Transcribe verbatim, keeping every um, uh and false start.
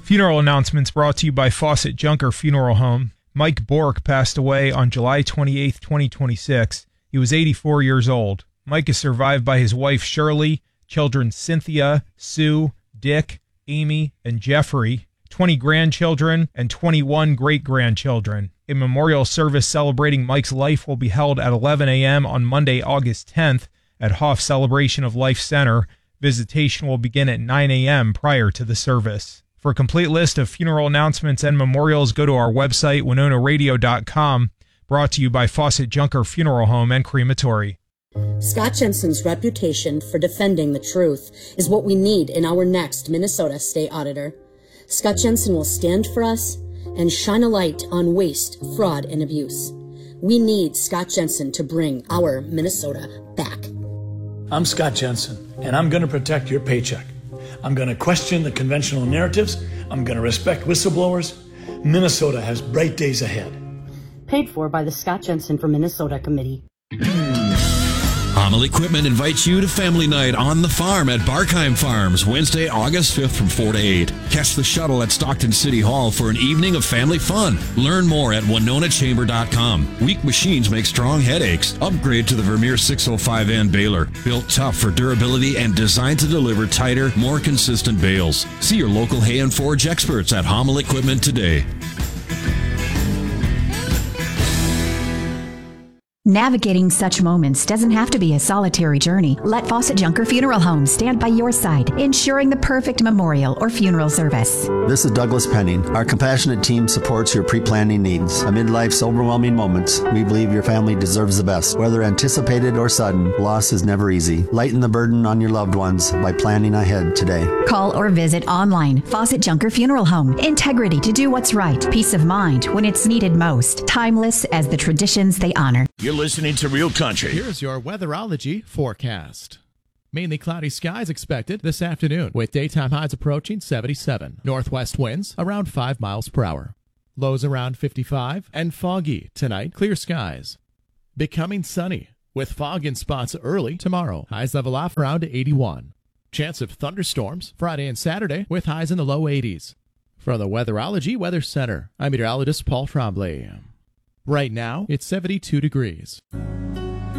Funeral announcements brought to you by Fawcett Junker Funeral Home. Mike Bork passed away on July twenty-eighth, twenty twenty-six. He was eighty-four years old. Mike is survived by his wife Shirley, children Cynthia, Sue, Dick, Amy, and Jeffrey, twenty grandchildren, and twenty-one great-grandchildren. A memorial service celebrating Mike's life will be held at eleven a.m. on Monday, August tenth at Hoff Celebration of Life Center. Visitation will begin at nine a.m. prior to the service. For a complete list of funeral announcements and memorials, go to our website, winona radio dot com. Brought to you by Fawcett Junker Funeral Home and Crematory. Scott Jensen's reputation for defending the truth is what we need in our next Minnesota State Auditor. Scott Jensen will stand for us and shine a light on waste, fraud, and abuse. We need Scott Jensen to bring our Minnesota back. I'm Scott Jensen, and I'm going to protect your paycheck. I'm going to question the conventional narratives. I'm going to respect whistleblowers. Minnesota has bright days ahead. Paid for by the Scott Jensen for Minnesota Committee. Hommel Equipment invites you to family night on the farm at Barkheim Farms, Wednesday, August fifth from four to eight. Catch the shuttle at Stockton City Hall for an evening of family fun. Learn more at winona chamber dot com. Weak machines make strong headaches. Upgrade to the Vermeer six oh five N baler. Built tough for durability and designed to deliver tighter, more consistent bales. See your local hay and forage experts at Hommel Equipment today. Navigating such moments doesn't have to be a solitary journey. Let Fawcett Junker Funeral Home stand by your side, ensuring the perfect memorial or funeral service. This is Douglas Penning. Our compassionate team supports your pre-planning needs. Amid life's overwhelming moments, we believe your family deserves the best. Whether anticipated or sudden, loss is never easy. Lighten the burden on your loved ones by planning ahead today. Call or visit online. Fawcett Junker Funeral Home. Integrity to do what's right. Peace of mind when it's needed most. Timeless as the traditions they honor. You're listening to Real Country. Here's your weatherology forecast. Mainly cloudy skies expected this afternoon, with daytime highs approaching seventy-seven. Northwest winds around five miles per hour. Lows around fifty-five, and foggy tonight. Clear skies. Becoming sunny, with fog in spots early tomorrow. Highs level off around eighty-one. Chance of thunderstorms Friday and Saturday, with highs in the low eighties. From the Weatherology Weather Center, I'm meteorologist Paul Tremblay. Right now, it's seventy-two degrees.